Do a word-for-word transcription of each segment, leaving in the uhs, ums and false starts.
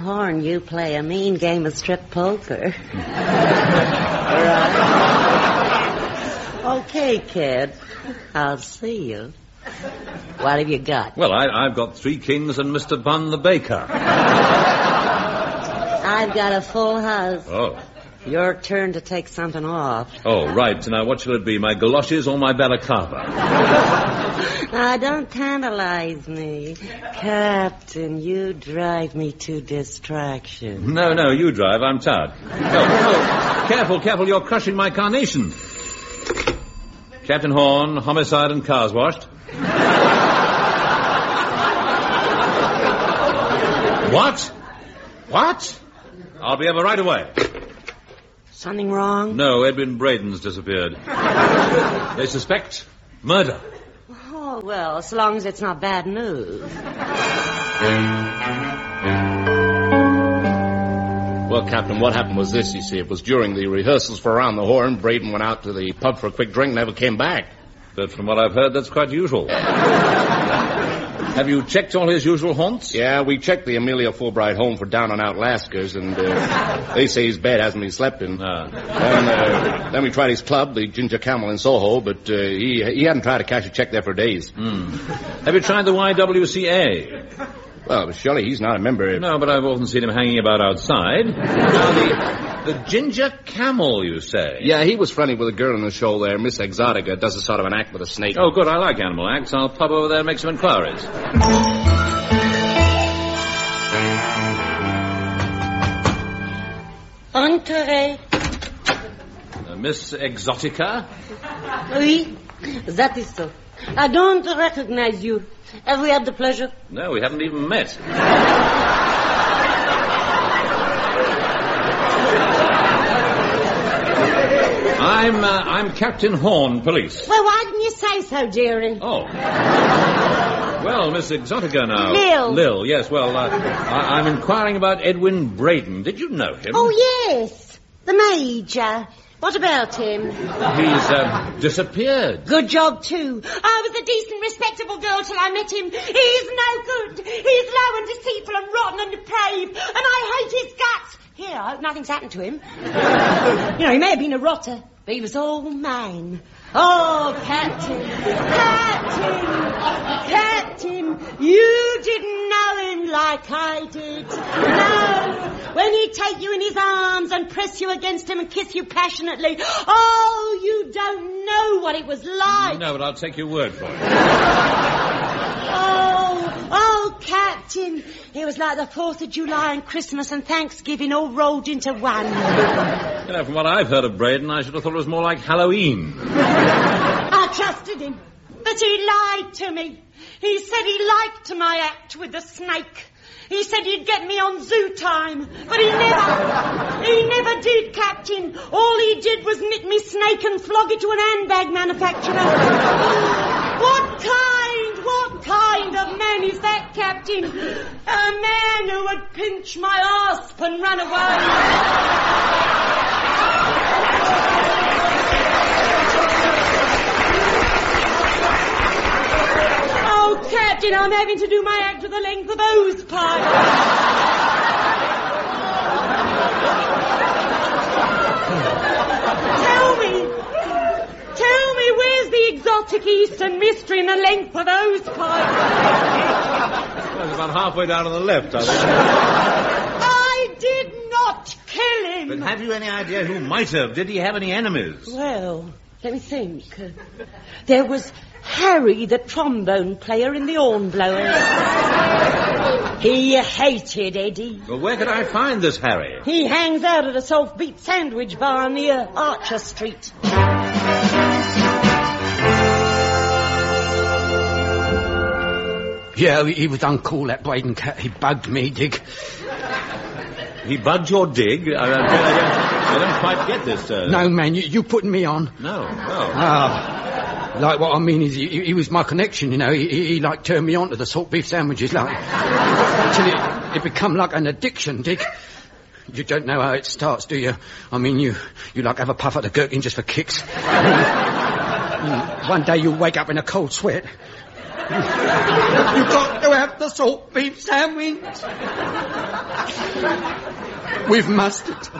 horn, you play a mean game of strip poker. Right. Okay, kid. I'll see you. What have you got? Well, I, I've got three kings and Mister Bun the baker. I've got a full house. Oh. Your turn to take something off. Oh, right. Now, what shall it be, my galoshes or my balaclava? Now, don't tantalize me. Captain, you drive me to distraction. No, no, you drive. I'm tired. No, no. Careful, careful. You're crushing my carnation. Captain Horn, homicide and cars washed. What? What? I'll be over right away. Something wrong? No, Edwin Braden's disappeared. They suspect murder. Oh, well, so long as it's not bad news. Well, Captain, what happened was this, you see. It was during the rehearsals for Around the Horn. Braden went out to the pub for a quick drink, never came back. But from what I've heard, that's quite usual. Have you checked all his usual haunts? Yeah, we checked the Amelia Fulbright home for down-and-out Lascars, and uh, they say his bed hasn't been slept in. Ah. And uh, then we tried his club, the Ginger Camel in Soho, but uh, he he hadn't tried to cash a check there for days. Mm. Have you tried the Y W C A? Well, surely he's not a member. No, but I've often seen him hanging about outside. Now, the, the Ginger Camel, you say? Yeah, he was friendly with a girl in the show there, Miss Exotica, does a sort of an act with a snake. Oh, good, I like animal acts. I'll pop over there and make some inquiries. Entree. Uh, Miss Exotica? Oui, that is so. I don't recognize you. Have we had the pleasure? No, we haven't even met. I'm, uh, I'm Captain Horn, police. Well, why didn't you say so, dearie? Oh. Well, Miss Exotica now. Lil. Lil, yes, well, uh, I- I'm inquiring about Edwin Braden. Did you know him? Oh, yes. The Major. What about him? He's, uh, disappeared. Good job, too. I was a decent, respectable girl till I met him. He's no good. He's low and deceitful and rotten and depraved. And I hate his guts. Here, I hope nothing's happened to him. You know, he may have been a rotter, but he was all mine. Oh, Captain. Captain. Captain. You didn't know him like I did. No. When he'd take you in his arms and press you against him and kiss you passionately. Oh, you don't know what it was like. No, but I'll take your word for it. Oh, oh, Captain. It was like the fourth of July and Christmas and Thanksgiving all rolled into one. You know, from what I've heard of Braden, I should have thought it was more like Halloween. I trusted him, but he lied to me. He said he liked my act with the snake. He said he'd get me on zoo time, but he never, he never did, Captain. All he did was knit me snake and flog it to an handbag manufacturer. What kind, what kind of man is that, Captain? A man who would pinch my asp and run away. Oh, Captain, I'm having to do my act with the length of hose pipe. Tell me, tell me, where's the exotic Eastern mystery in the length of hose pipe? Well, it's about halfway down on the left, I think. I did not kill him. But have you any idea who might have? Did he have any enemies? Well, let me think. Uh, there was Harry, the trombone player in the Hornblowers. He hated Eddie. Well, where could I find this Harry? He hangs out at a soft-beat sandwich bar near Archer Street. Yeah, he was uncool, that Braden cat. He bugged me, Dick. He bugged your dig? I, I, I, don't, I don't quite get this, uh... No, man, you, you putting me on. No, no. Ah, like, what I mean is, he, he was my connection, you know. He, he, he like, turned me on to the salt beef sandwiches, like... Till it, it become like an addiction, Dick. You don't know how it starts, do you? I mean, you, you like have a puff at the gherkin just for kicks. One day you wake up in a cold sweat. You've got to have the salt beef sandwich. With mustard.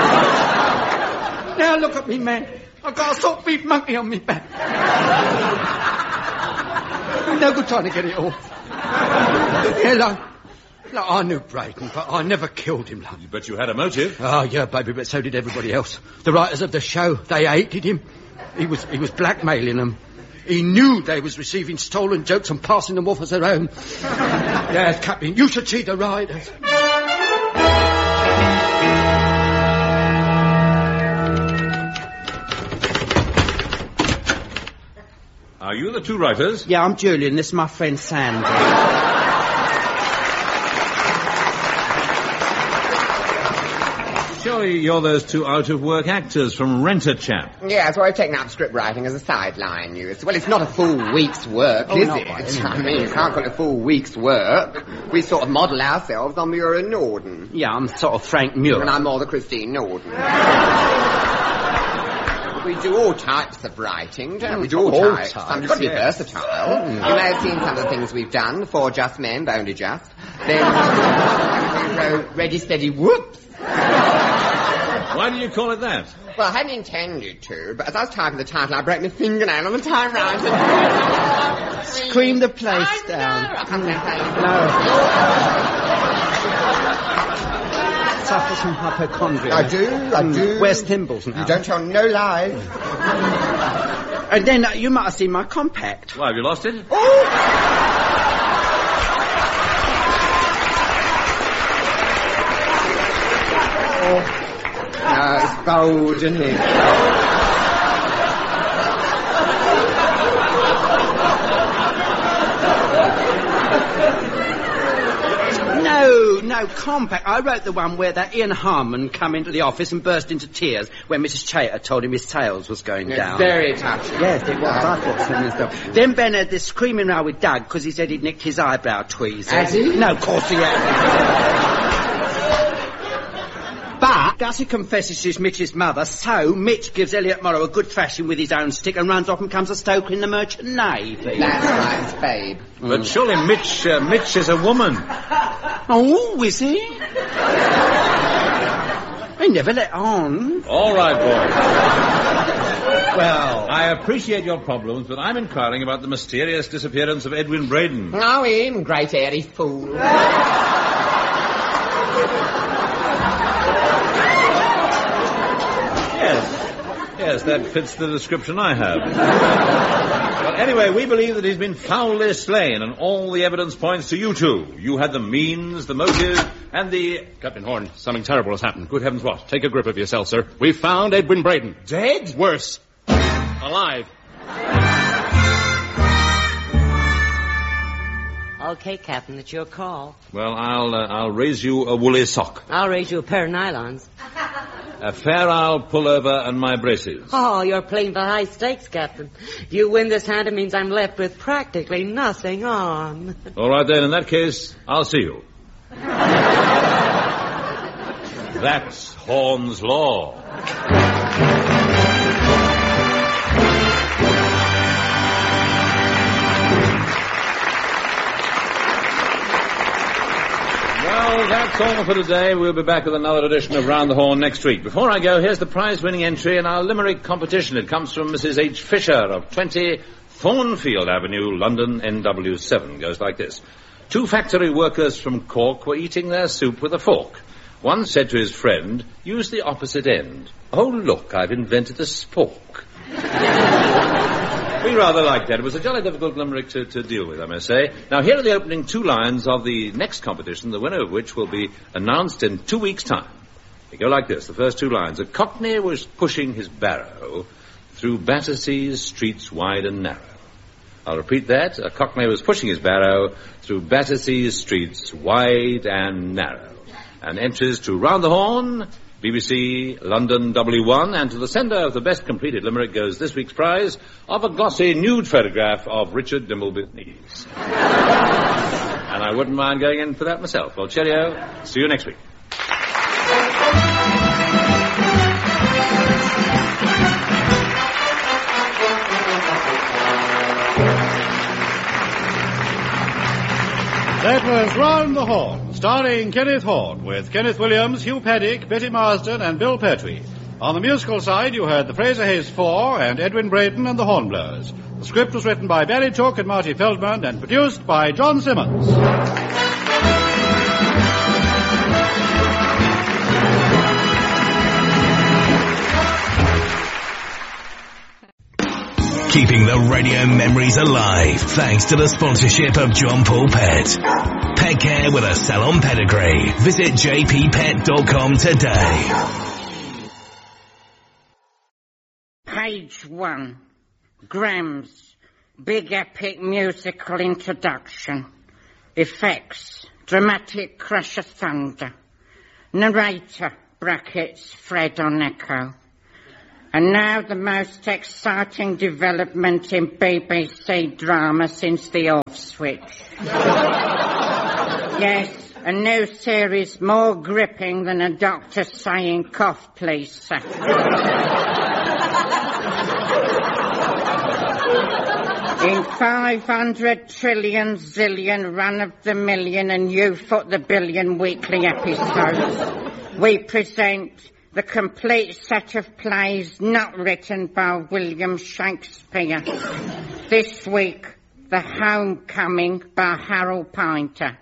Now look at me, man. I've got a salt beef monkey on me back. No good trying to get it off. Yeah, like, like I knew Braden, but I never killed him. Like. But you had a motive. Oh, yeah, baby, but so did everybody else. The writers of the show, they hated him. He was he was blackmailing them. He knew they was receiving stolen jokes and passing them off as their own. Yes, Captain, you should see the writers. Are you the two writers? Yeah, I'm Julian. This is my friend Sandy. Surely you're those two out-of-work actors from Rent-A-Chap. Yeah, so I've taken up script writing as a sideline use. Well, it's not a full week's work, Oh, is not it? by any I mean, you can't call it a full week's work. We sort of model ourselves on Muir and Norden. Yeah, I'm sort of Frank Muir. And I'm more the Christine Norden. We do all types of writing, don't we? We do all, All types. types, Sometimes you've got to be yes. versatile. You may have seen some of the things we've done. Four Just Men, but only just. Then we wrote Ready, Steady, Whoops. Why do you call it that? Well, I hadn't intended to, but as I was typing the title, I broke my fingernail on the typewriter. Scream the place I down. know. I can't say No. Suffer from hypochondria. I do, I do. Where's Thimbles now? You don't tell no lies. And then uh, you might have seen my compact. Why, have you lost it? No, it's bulging here. No, no, compact. I wrote the one where that Ian Harmon come into the office and burst into tears when Missus Chater told him his tails was going It's down. very touching. Yes, it was. I thought so myself. Then Ben had this screaming row with Doug because he said he'd nicked his eyebrow tweezers. Has he? No, of course he had. But Gussie confesses she's Mitch's mother, so Mitch gives Elliot Morrow a good thrashing with his own stick and runs off and becomes a stoker in the Merchant Navy. That's right, it's Babe. But surely Mitch, uh, Mitch is a woman. Oh, is he? He never let on. All right, boys. Well, I appreciate your problems, but I'm inquiring about the mysterious disappearance of Edwin Braden. Oh, him, great airy fool. Yes. Yes, that fits the description I have. But anyway, we believe that he's been foully slain, and all the evidence points to you two. You had the means, the motive, and the... Captain Horn, something terrible has happened. Good heavens, what? Take a grip of yourself, sir. We found Edwin Braden. Dead? Worse. Alive. Okay, Captain, it's your call. Well, I'll uh, I'll raise you a woolly sock. I'll raise you a pair of nylons. A fair I'll pull over and my braces. Oh, you're playing for high stakes, Captain. If you win this hand, it means I'm left with practically nothing on. All right, then, in that case, I'll see you. That's Horn's Law. Well, that's all for today. We'll be back with another edition of Round the Horn next week. Before I go, here's the prize-winning entry in our limerick competition. It comes from Missus H. Fisher of twenty Thornfield Avenue, London, N W seven. Goes like this. Two factory workers from Cork were eating their soup with a fork. One said to his friend, use the opposite end. Oh, look, I've invented a spork. We rather liked that. It was a jolly difficult limerick to, to deal with, I must say. Now, here are the opening two lines of the next competition, the winner of which will be announced in two weeks' time. They go like this, the first two lines. A cockney was pushing his barrow through Battersea's streets wide and narrow. I'll repeat that. A cockney was pushing his barrow through Battersea's streets wide and narrow. And entries to Round the Horn, B B C, London, W one, and to the sender of the best completed limerick goes this week's prize of a glossy nude photograph of Richard Dimbleby's knees. And I wouldn't mind going in for that myself. Well, cheerio. See you next week. That was Round the Horn, starring Kenneth Horne, with Kenneth Williams, Hugh Paddick, Betty Marsden, and Bill Pertwee. On the musical side, you heard the Fraser Hayes Four and Edwin Braden and the Hornblowers. The script was written by Barry Took and Marty Feldman and produced by John Simmons. Keeping the radio memories alive thanks to the sponsorship of John Paul Pet. Pet care with a salon pedigree. Visit j p pet dot com today. Page one. Graham's big epic musical introduction. Effects. Dramatic crash of thunder. Narrator, brackets, Fred on echo. And now the most exciting development in B B C drama since the off switch. Yes, a new series more gripping than a doctor saying, cough please, sir. In five hundred trillion zillion run of the million and you foot the billion weekly episodes, we present the complete set of plays not written by William Shakespeare. This week, The Homecoming by Harold Pinter.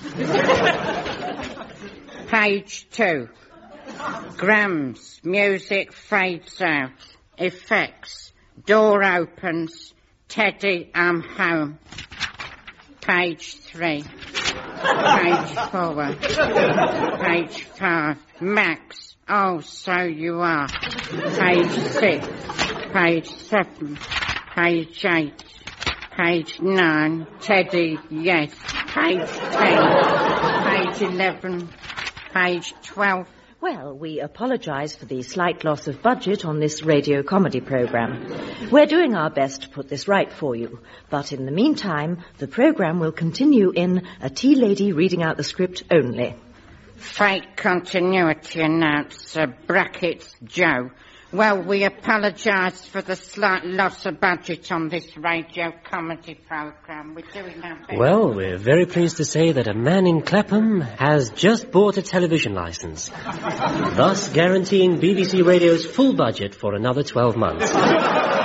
Page two. Graham's music fades out. Effects. Door opens. Teddy, I'm home. Page three. Page four. Page five. Max. Oh, so you are. Page six. Page seven. Page eight. Page nine. Teddy, yes. Page ten. Page eleven. Page twelve. Well, we apologise for the slight loss of budget on this radio comedy programme. We're doing our best to put this right for you. But in the meantime, the programme will continue in A Tea Lady Reading Out the Script only. Fake continuity announcer, brackets, Joe. Well, we apologise for the slight loss of budget on this radio comedy programme. We're doing our best. Well, we're very pleased to say that a man in Clapham has just bought a television licence, thus guaranteeing B B C Radio's full budget for another twelve months.